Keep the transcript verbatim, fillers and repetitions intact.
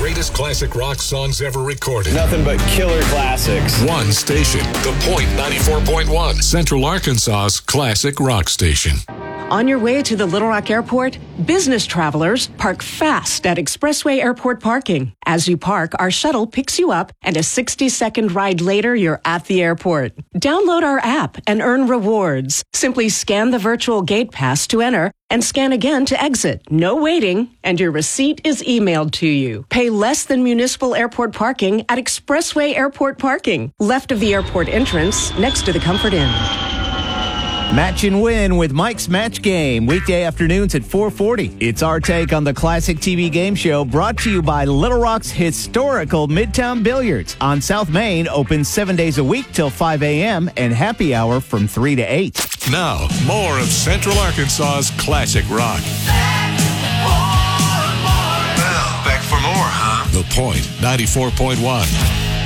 greatest classic rock songs ever recorded. Nothing but killer classics. One station, The Point ninety-four point one, Central Arkansas's classic rock station. On your way to the Little Rock Airport, business travelers park fast at Expressway Airport parking. As you park, our shuttle picks you up, and a sixty-second ride later, you're at the airport. Download our app and earn rewards. Simply scan the virtual gate pass to enter and scan again to exit. No waiting, and your receipt is emailed to you. Pay less than municipal airport parking at Expressway Airport parking, left of the airport entrance, next to the Comfort Inn. Match and Win with Mike's Match Game, weekday afternoons at four forty. It's our take on the classic T V game show, brought to you by Little Rock's historical Midtown Billiards on South Main, open seven days a week till five a.m. and happy hour from three to eight. Now, more of Central Arkansas's classic rock. Well, back for more, huh? The Point ninety-four point one.